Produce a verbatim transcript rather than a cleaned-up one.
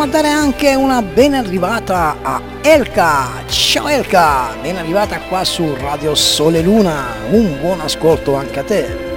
dare anche una ben arrivata a Elka. Ciao Elka, ben arrivata qua su Radio Sole Luna, un buon ascolto anche a te.